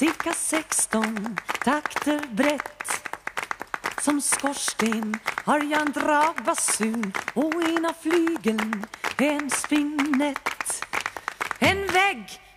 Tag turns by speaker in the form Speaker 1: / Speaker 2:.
Speaker 1: Cirka 16 takter brett. Som skorsten har jag en dragbasun och ena flygeln en spinett. En vägg